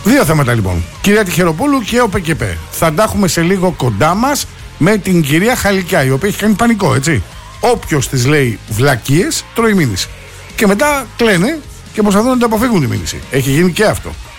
Δύο θέματα λοιπόν. Κυρία Τυχεροπούλου και ο ΠΚΠ. Θα τα έχουμε σε λίγο κοντά μας με την κυρία Χαλικιά, η οποία έχει κάνει πανικό, έτσι. Όποιος της λέει βλακίες, τρώει μήνυση. Και μετά κλαίνε και προσπαθούν να το αποφύγουν τη μήνυση. Έχει γίνει και αυτό.